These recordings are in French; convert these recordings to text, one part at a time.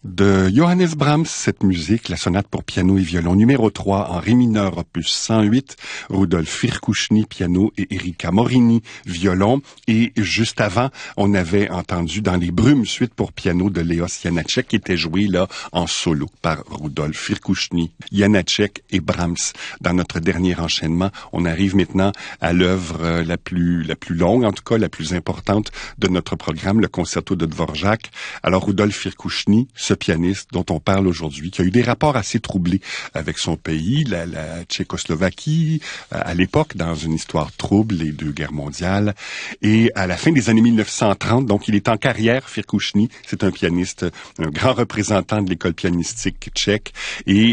De Johannes Brahms, cette musique, la sonate pour piano et violon numéro 3 en ré mineur opus 108, Rudolf Firkushny piano et Erika Morini violon. Et juste avant, on avait entendu Dans les brumes suite pour piano de Léos Janáček qui était joué là en solo par Rudolf Firkushny, Janáček et Brahms. Dans notre dernier enchaînement, on arrive maintenant à l'œuvre la plus longue, en tout cas la plus importante de notre programme, le concerto de Dvorak. Alors Rudolf Firkushny, ce pianiste dont on parle aujourd'hui, qui a eu des rapports assez troublés avec son pays, la Tchécoslovaquie, à l'époque, dans une histoire trouble, les deux guerres mondiales. Et à la fin des années 1930, donc il est en carrière, Firkushny, c'est un pianiste, un grand représentant de l'école pianistique tchèque. Et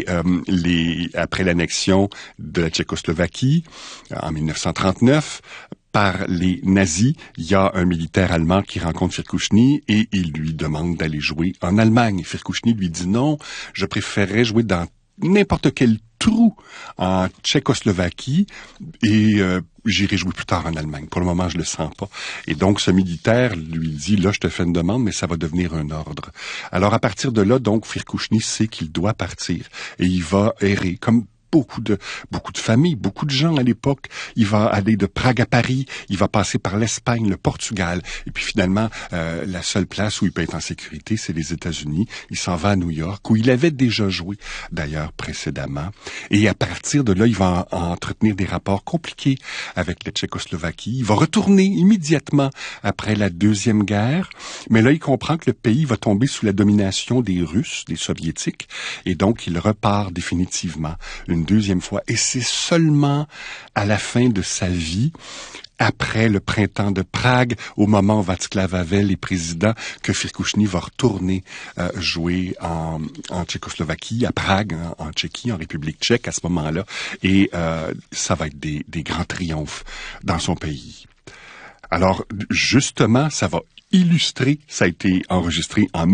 après l'annexion de la Tchécoslovaquie, en 1939, par les nazis, il y a un militaire allemand qui rencontre Firkushny et il lui demande d'aller jouer en Allemagne. Firkushny lui dit non, je préférerais jouer dans n'importe quel trou en Tchécoslovaquie et j'irai jouer plus tard en Allemagne. Pour le moment, je le sens pas. Et donc, ce militaire lui dit, là, je te fais une demande, mais ça va devenir un ordre. Alors, à partir de là, donc, Firkushny sait qu'il doit partir et il va errer comme beaucoup de familles, beaucoup de gens à l'époque. Il va aller de Prague à Paris, il va passer par l'Espagne, le Portugal, et puis finalement, la seule place où il peut être en sécurité, c'est les États-Unis. Il s'en va à New York, où il avait déjà joué, d'ailleurs, précédemment. Et à partir de là, il va entretenir des rapports compliqués avec la Tchécoslovaquie. Il va retourner immédiatement après la Deuxième Guerre, mais là, il comprend que le pays va tomber sous la domination des Russes, des Soviétiques, et donc il repart définitivement une deuxième fois. Et c'est seulement à la fin de sa vie, après le printemps de Prague, au moment où Václav Havel est président, que Firkushny va retourner jouer en Tchécoslovaquie, à Prague, en Tchéquie, en République tchèque à ce moment-là. Et ça va être des grands triomphes dans son pays. Alors, justement, ça va illustrer, ça a été enregistré en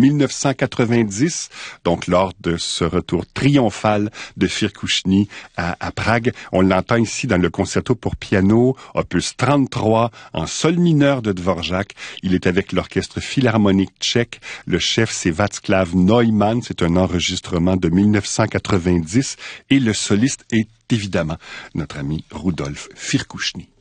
1990, donc lors de ce retour triomphal de Firkushny à Prague. On l'entend ici dans le concerto pour piano, opus 33, en sol mineur de Dvorak. Il est avec l'orchestre philharmonique tchèque. Le chef, c'est Václav Neumann. C'est un enregistrement de 1990. Et le soliste est évidemment notre ami Rudolf Firkushny.